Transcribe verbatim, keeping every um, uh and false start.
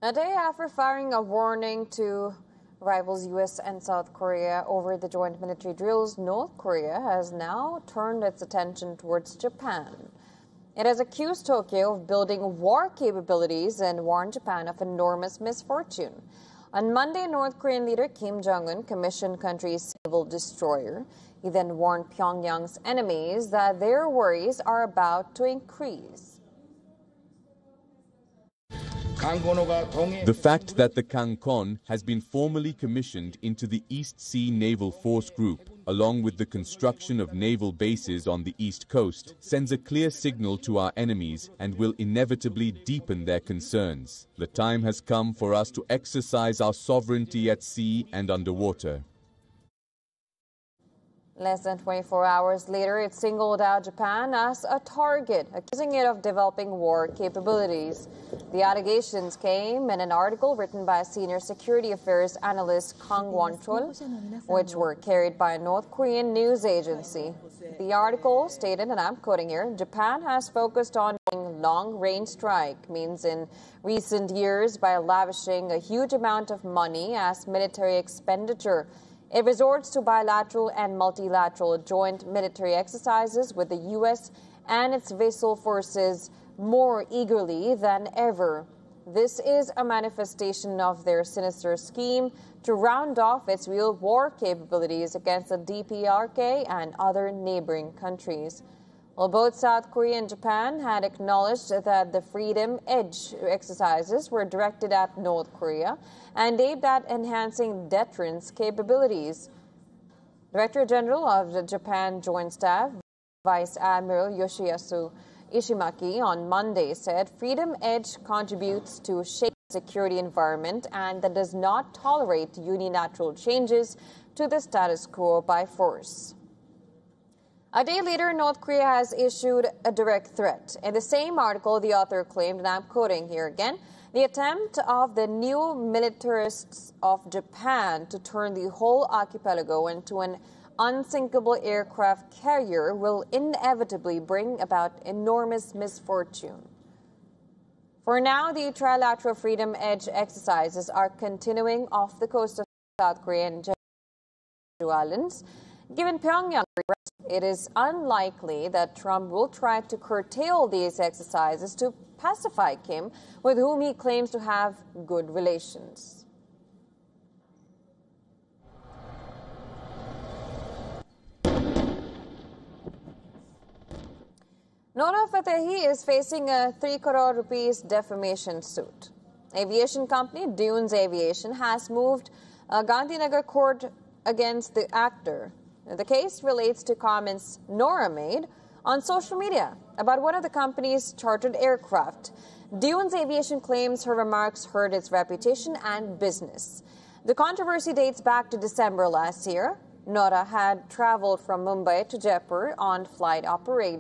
A day after firing a warning to rivals U S and South Korea over the joint military drills, North Korea has now turned its attention towards Japan. It has accused Tokyo of building war capabilities and warned Japan of enormous misfortune. On Monday, North Korean leader Kim Jong-un commissioned country's naval destroyer. He then warned Pyongyang's enemies that their worries are about to increase. The fact that the Kangkon has been formally commissioned into the East Sea Naval Force Group, along with the construction of naval bases on the East Coast, sends a clear signal to our enemies and will inevitably deepen their concerns. The time has come for us to exercise our sovereignty at sea and underwater. Less than twenty-four hours later, it singled out Japan as a target, accusing it of developing war capabilities. The allegations came in an article written by senior security affairs analyst Kang Won-chol, which were carried by a North Korean news agency. The article stated, and I'm quoting here, Japan has focused on long-range strike, means in recent years by lavishing a huge amount of money as military expenditure. It resorts to bilateral and multilateral joint military exercises with the U S and its vassal forces more eagerly than ever. This is a manifestation of their sinister scheme to round off its real war capabilities against the D P R K and other neighboring countries. Well, both South Korea and Japan had acknowledged that the Freedom Edge exercises were directed at North Korea and aimed at enhancing deterrence capabilities. Director General of the Japan Joint Staff, Vice Admiral Yoshiyasu Ishimaki, on Monday said Freedom Edge contributes to shape the security environment and that does not tolerate unilateral changes to the status quo by force. A day later, North Korea has issued a direct threat. In the same article, the author claimed, and I'm quoting here again, the attempt of the new militarists of Japan to turn the whole archipelago into an unsinkable aircraft carrier will inevitably bring about enormous misfortune. For now, the trilateral Freedom Edge exercises are continuing off the coast of South Korea and Jeju Islands. Given Pyongyang, it is unlikely that Trump will try to curtail these exercises to pacify Kim, with whom he claims to have good relations. Nora Fatehi is facing a three crore rupees defamation suit. Aviation company Dunes Aviation has moved a Gandhinagar court against the actor. The case relates to comments Nora made on social media about one of the company's chartered aircraft. Dunes Aviation claims her remarks hurt its reputation and business. The controversy dates back to December last year. Nora had traveled from Mumbai to Jaipur on flight operated